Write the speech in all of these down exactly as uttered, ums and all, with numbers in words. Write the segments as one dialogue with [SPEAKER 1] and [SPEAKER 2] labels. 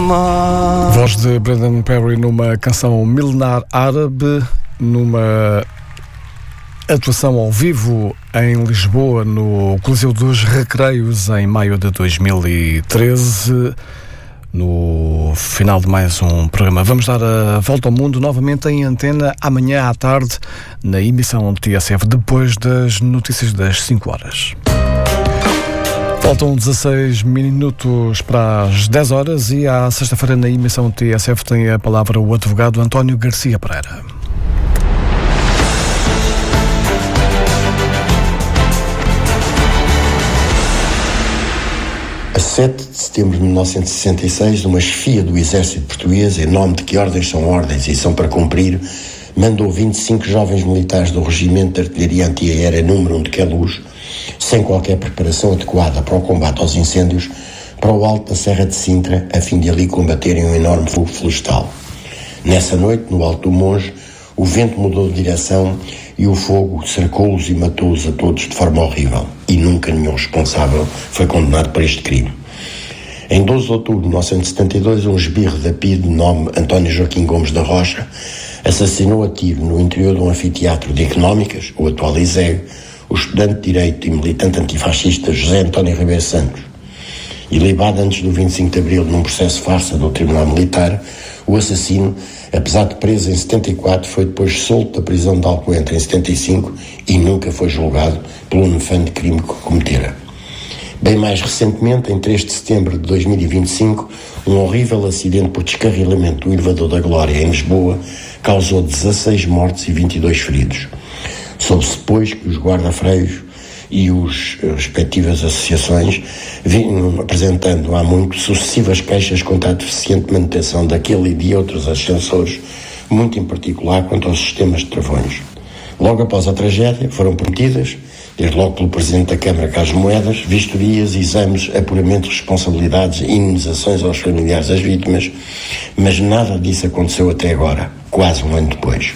[SPEAKER 1] Voz de Brendan Perry numa canção milenar árabe, numa atuação ao vivo em Lisboa, no Coliseu dos Recreios, em maio de dois mil e treze, no final de mais um programa. Vamos dar a volta ao mundo novamente em antena amanhã à tarde, na emissão T S F, depois das notícias das cinco horas. Faltam dezasseis minutos para as dez horas e à sexta-feira na emissão T S F tem a palavra o advogado António Garcia Pereira.
[SPEAKER 2] A sete de setembro de mil novecentos e sessenta e seis, uma chefia do exército português, em nome de que ordens são ordens e são para cumprir, mandou vinte e cinco jovens militares do Regimento de Artilharia Antiaérea número um de Queluz, sem qualquer preparação adequada para o combate aos incêndios, para o alto da Serra de Sintra, a fim de ali combaterem um enorme fogo florestal. Nessa noite, no Alto do Monge, o vento mudou de direção e o fogo cercou-os e matou-os a todos de forma horrível. E nunca nenhum responsável foi condenado por este crime. Em doze de outubro de mil novecentos e setenta e dois, um esbirro da P I D de nome António Joaquim Gomes da Rocha assassinou a tiro no interior de um anfiteatro de Económicas, o atual I S E G, o estudante de Direito e militante antifascista José António Ribeiro Santos. Ilibado antes do vinte e cinco de abril num processo farsa do Tribunal Militar, o assassino, apesar de preso em setenta e quatro, foi depois solto da prisão de Alcoentre em setenta e cinco e nunca foi julgado pelo nefando crime que cometera. Bem mais recentemente, em três de setembro de dois mil e vinte e cinco, um horrível acidente por descarrilamento do elevador da Glória em Lisboa causou dezasseis mortes e vinte e dois feridos. Soube-se depois que os guarda-freios e as respectivas associações vinham apresentando há muito sucessivas queixas contra a deficiente manutenção daquele e de outros ascensores, muito em particular quanto aos sistemas de travões. Logo após a tragédia foram prometidas, desde logo pelo Presidente da Câmara Carlos Moedas, vistorias, exames, apuramento de responsabilidades e indenizações aos familiares das vítimas, mas nada disso aconteceu até agora, quase um ano depois.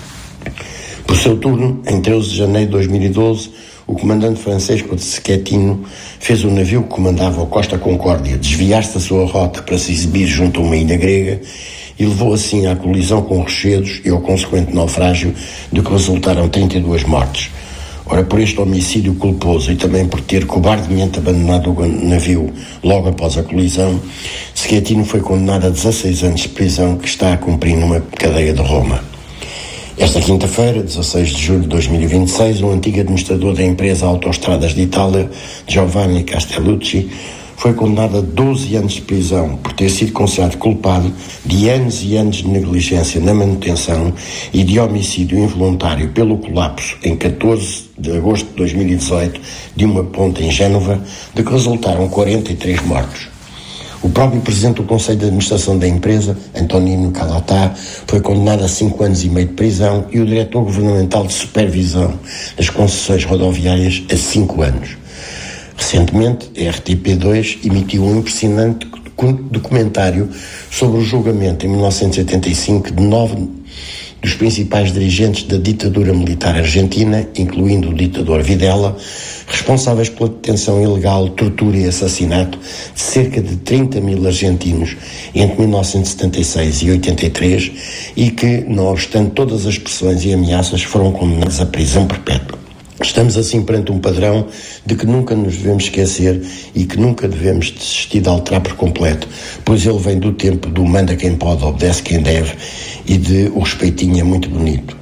[SPEAKER 2] Por seu turno, em treze de janeiro de dois mil e doze, o comandante Francisco de Schettino fez o navio que comandava o Costa Concórdia desviar-se da sua rota para se exibir junto a uma ilha grega e levou assim à colisão com rochedos e ao consequente naufrágio, de que resultaram trinta e duas mortes. Ora, por este homicídio culposo e também por ter cobardemente abandonado o navio logo após a colisão, Schettino foi condenado a dezasseis anos de prisão que está a cumprir numa cadeia de Roma. Esta quinta-feira, dezasseis de julho de dois mil e vinte e seis, um antigo administrador da empresa Autostradas de Itália, Giovanni Castellucci, foi condenado a doze anos de prisão por ter sido considerado culpado de anos e anos de negligência na manutenção e de homicídio involuntário pelo colapso, em catorze de agosto de dois mil e dezoito, de uma ponte em Génova, de que resultaram quarenta e três mortos. O próprio presidente do Conselho de Administração da empresa, Antonino Calatá, foi condenado a cinco anos e meio de prisão e o diretor governamental de supervisão das concessões rodoviárias a cinco anos. Recentemente, a R T P dois emitiu um impressionante documentário sobre o julgamento em mil novecentos e oitenta e cinco de nove dos principais dirigentes da ditadura militar argentina, incluindo o ditador Videla, responsáveis pela detenção ilegal, tortura e assassinato de cerca de trinta mil argentinos entre mil novecentos e setenta e seis e oitenta e três e que, não obstante todas as pressões e ameaças, foram condenados à prisão perpétua. Estamos assim perante um padrão de que nunca nos devemos esquecer e que nunca devemos desistir de alterar por completo, pois ele vem do tempo do manda quem pode, obedece quem deve e de o respeitinho é muito bonito.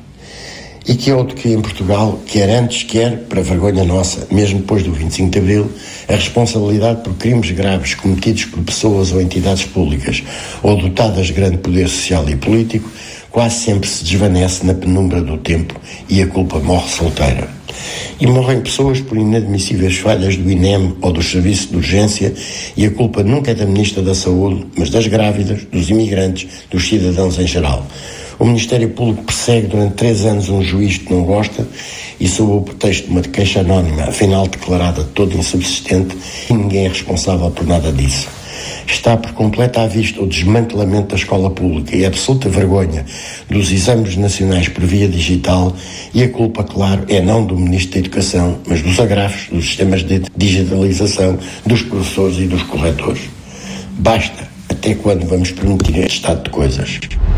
[SPEAKER 2] E que é outro que em Portugal, quer antes, quer, para vergonha nossa, mesmo depois do vinte e cinco de abril, a responsabilidade por crimes graves cometidos por pessoas ou entidades públicas ou dotadas de grande poder social e político, quase sempre se desvanece na penumbra do tempo e a culpa morre solteira. E morrem pessoas por inadmissíveis falhas do I N E M ou dos serviços de urgência e a culpa nunca é da Ministra da Saúde, mas das grávidas, dos imigrantes, dos cidadãos em geral. O Ministério Público persegue durante três anos um juiz que não gosta e, sob o pretexto de uma queixa anónima, afinal declarada toda insubsistente, e ninguém é responsável por nada disso. Está por completo à vista o desmantelamento da escola pública e a absoluta vergonha dos exames nacionais por via digital e a culpa, claro, é não do Ministro da Educação, mas dos agravos dos sistemas de digitalização dos professores e dos corretores. Basta, Até quando vamos permitir este estado de coisas?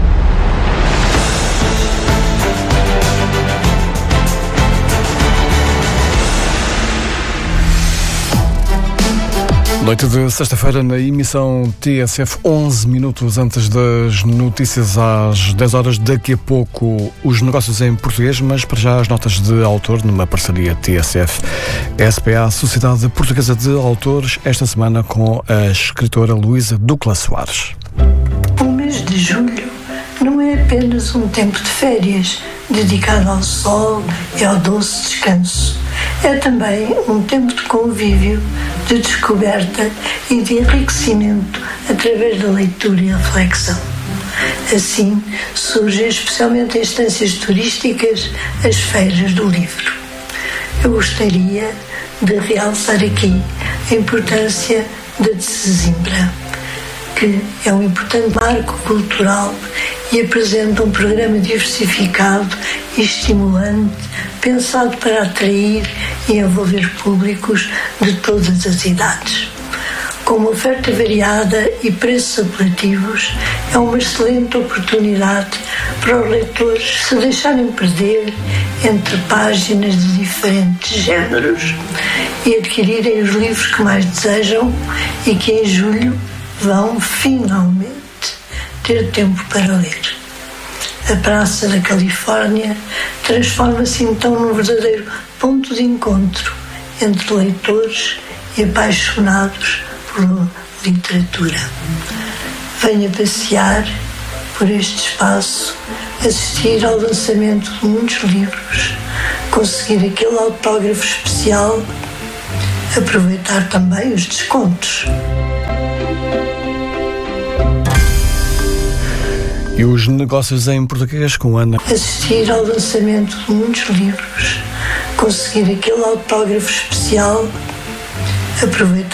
[SPEAKER 1] Noite de sexta-feira na emissão T S F, onze minutos antes das notícias às dez horas. Daqui a pouco os negócios em português, mas para já as notas de autor numa parceria T S F S P A, Sociedade Portuguesa de Autores, esta semana com a escritora Luísa Ducla Soares.
[SPEAKER 3] O mês de julho não é apenas um tempo de férias dedicado ao sol e ao doce descanso. É também um tempo de convívio, de descoberta e de enriquecimento através da leitura e reflexão. Assim, surgem especialmente em instâncias turísticas as feiras do livro. Eu gostaria de realçar aqui a importância da de Sesimbra, que é um importante marco cultural e apresenta um programa diversificado e estimulante, pensado para atrair e envolver públicos de todas as idades. Com uma oferta variada e preços apelativos, é uma excelente oportunidade para os leitores se deixarem perder entre páginas de diferentes géneros e adquirirem os livros que mais desejam e que em julho vão finalmente ter tempo para ler. A Praça da Califórnia transforma-se então num verdadeiro ponto de encontro entre leitores e apaixonados por literatura. Venha passear por este espaço, assistir ao lançamento de muitos livros, conseguir aquele autógrafo especial, aproveitar também os descontos.
[SPEAKER 1] E os negócios em português com Ana.
[SPEAKER 3] Assistir ao lançamento de muitos livros, conseguir aquele autógrafo especial, aproveitar